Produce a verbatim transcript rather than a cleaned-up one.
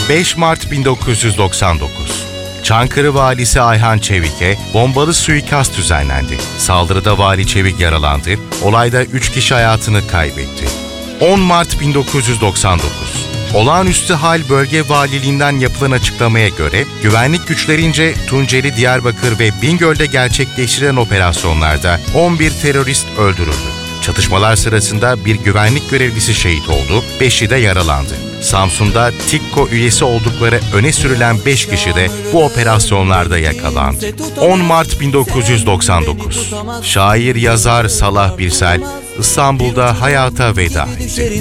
beş Mart bin dokuz yüz doksan dokuz. Çankırı Valisi Ayhan Çevik'e bombalı suikast düzenlendi. Saldırıda Vali Çevik yaralandı. Olayda üç kişi hayatını kaybetti. on Mart bin dokuz yüz doksan dokuz. Olağanüstü Hal Bölge Valiliğinden yapılan açıklamaya göre güvenlik güçlerince Tunceli, Diyarbakır ve Bingöl'de gerçekleştirilen operasyonlarda on bir terörist öldürüldü. Çatışmalar sırasında bir güvenlik görevlisi şehit oldu, beşi de yaralandı. Samsun'da TİKKO üyesi oldukları öne sürülen beş kişi de bu operasyonlarda yakalandı. on Mart bin dokuz yüz doksan dokuz. Şair yazar Salah Birsel İstanbul'da hayata veda etti.